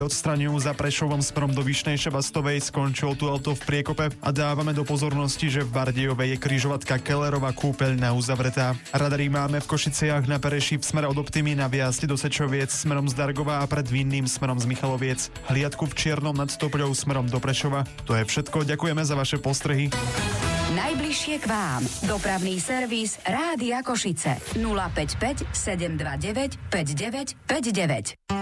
Odstraňujú za Prešovom smerom do Vyšnej Šebastovej, skončilo tu auto v priekope a dávame do pozornosti, že v Bardejove je križovatka Kellerova kúpeľňa uzavretá. Radary máme v Košiciach na Pereši v smere od Optimy na viazde do Sečoviec smerom z Dargova a pred Vinným smerom z Michaloviec. Hliadku v Čiernom nad Topľou smerom do Prešova. To je všetko, ďakujeme za vaše postrehy. Najbližšie k vám. Dopravný servis Rádia Košice 055 729 5959.